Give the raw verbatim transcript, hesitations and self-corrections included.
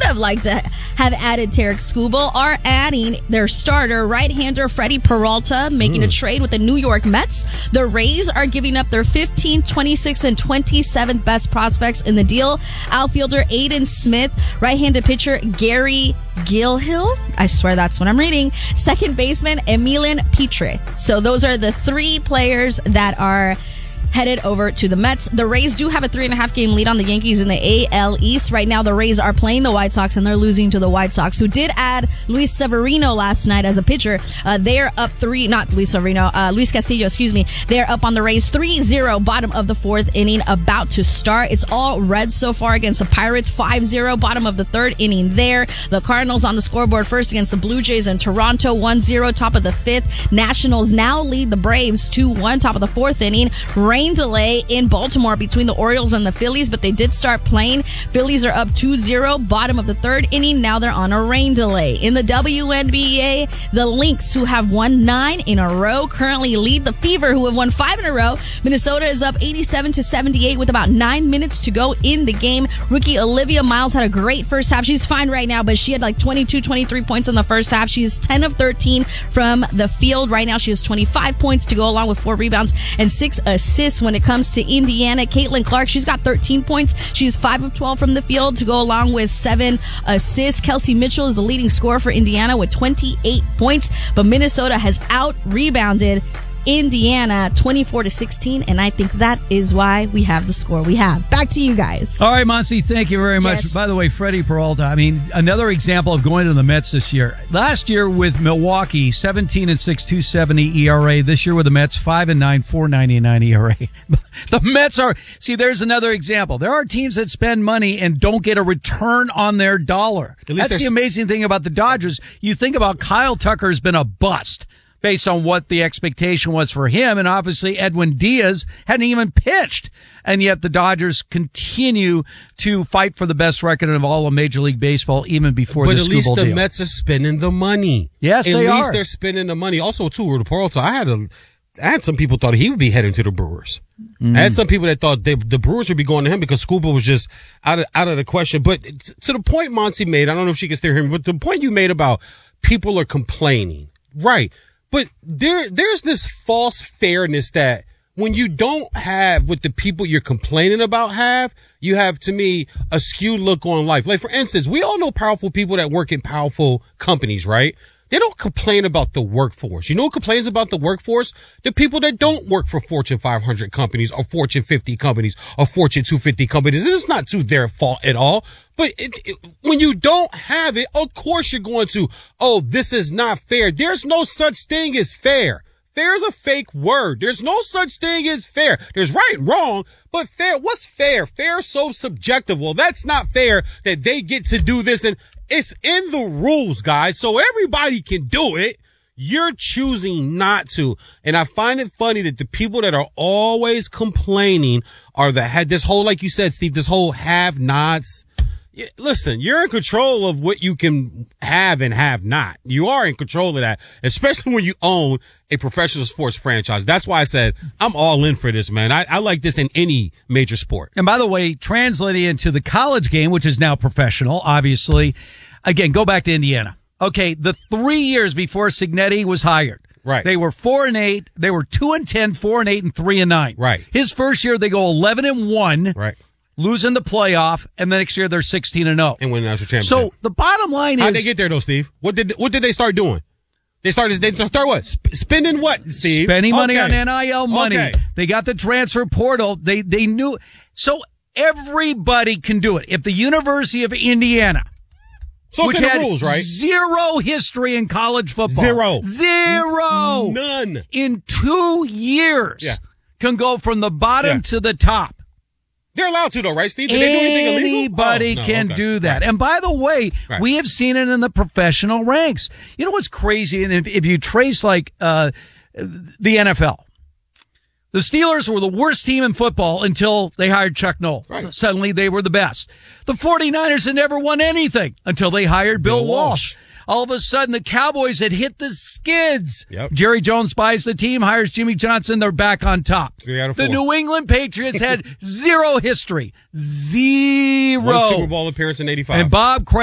have liked to have added Tarek Skubal are adding their starter, right-hander Freddie Peralta, making mm. a trade with the New York Mets. The Rays are giving up their fifteenth, twenty-sixth, and twenty-seventh best prospects in the deal. Outfielder Aiden Smith, right-handed pitcher Gary Gilhill, I swear that's what I'm reading, second baseman Emilian Petrie. So those are the three players that are headed over to the Mets. The Rays do have a three and a half game lead on the Yankees in the A L East. Right now, the Rays are playing the White Sox, and they're losing to the White Sox, who did add Luis Severino last night as a pitcher. Uh, they are up three, not Luis Severino, uh, Luis Castillo, excuse me. They are up on the Rays three zero, bottom of the fourth inning, about to start. It's all red so far against the Pirates, five zero, bottom of the third inning there. The Cardinals on the scoreboard first against the Blue Jays in Toronto, one zero, top of the fifth. Nationals now lead the Braves two one, top of the fourth inning. Rain delay in Baltimore between the Orioles and the Phillies, but they did start playing. Phillies are up two zero, bottom of the third inning. Now they're on a rain delay. In the W N B A, the Lynx, who have won nine in a row, currently lead the Fever, who have won five in a row. Minnesota is up eighty-seven to seventy-eight with about nine minutes to go in the game. Rookie Olivia Miles had a great first half. She's fine right now, but she had like twenty-two, twenty-three points in the first half. She is ten of thirteen from the field. Right now she has twenty-five points to go along with four rebounds and six assists. When it comes to Indiana, Caitlin Clark, she's got thirteen points. She's five of twelve from the field to go along with seven assists. Kelsey Mitchell is the leading scorer for Indiana with twenty-eight points, but Minnesota has out-rebounded Indiana twenty-four to sixteen, and I think that is why we have the score we have. Back to you guys. All right, Monsi, thank you very much. Yes. By the way, Freddie Peralta, I mean, another example of going to the Mets this year. Last year with Milwaukee, seventeen and six, two seventy E R A. This year with the Mets, five and nine, four ninety-nine E R A. The Mets are, see, there's another example. There are teams that spend money and don't get a return on their dollar. That's the amazing thing about the Dodgers. You think about Kyle Tucker's been a bust based on what the expectation was for him. And obviously Edwin Diaz hadn't even pitched. And yet the Dodgers continue to fight for the best record of all of Major League Baseball, even before but the Skubal deal. But at least the Mets are spending the money. Yes, at they are. At least they're spending the money. Also, too, with Peralta, I had a, I had some people thought he would be heading to the Brewers. Mm. I had some people that thought they, the Brewers would be going to him because Skubal was just out of, out of the question. But to the point Monty made, I don't know if she can still hear me, but the point you made about people are complaining. Right. But there, there's this false fairness that when you don't have what the people you're complaining about have, you have, to me, a skewed look on life. Like, for instance, we all know powerful people that work in powerful companies, right? They don't complain about the workforce. You know who complains about the workforce? The people that don't work for Fortune five hundred companies or Fortune fifty companies or Fortune two fifty companies. This is not to their fault at all. But it, it, when you don't have it, of course you're going to, oh, this is not fair. There's no such thing as fair. Fair is a fake word. There's no such thing as fair. There's right and wrong, but fair, what's fair? Fair is so subjective. Well, that's not fair that they get to do this, and it's in the rules, guys, so everybody can do it. You're choosing not to. And I find it funny that the people that are always complaining are the had this whole, like you said, Steve, this whole have-nots. Listen, you're in control of what you can have and have not. You are in control of that, especially when you own a professional sports franchise. That's why I said I'm all in for this, man. I, I like this in any major sport. And by the way, translating into the college game, which is now professional, obviously, again, go back to Indiana. Okay, the three years before Cignetti was hired. Right. They were four and eight. They were two and ten, four and eight, and three and nine. Right. His first year, they go eleven and one. Right. Losing the playoff, and the next year they're sixteen and oh. And win the national championship. So the bottom line is, how'd they get there though, Steve? What did what did they start doing? They started they start what? Sp- spending what, Steve? Spending money okay. on N I L money. Okay. They got the transfer portal. They they knew. So everybody can do it. If the University of Indiana, so which it's in had the rules, right? Zero history in college football. Zero. Zero. None. In two years, yeah. can go from the bottom yeah. to the top. They're allowed to, though, right, Steve? Did they do anything illegal? Anybody oh, no, can okay. do that. Right. And by the way, right. we have seen it in the professional ranks. You know what's crazy? And if, if you trace, like, uh, the N F L, the Steelers were the worst team in football until they hired Chuck Noll. Right. So suddenly they were the best. The 49ers had never won anything until they hired Bill, Bill Walsh. Walsh. All of a sudden, the Cowboys had hit the skids. Yep. Jerry Jones buys the team, hires Jimmy Johnson. They're back on top. Three out of the four. New England Patriots had zero history. Zero. One Super Bowl appearance in eighty-five. And Bob Kraft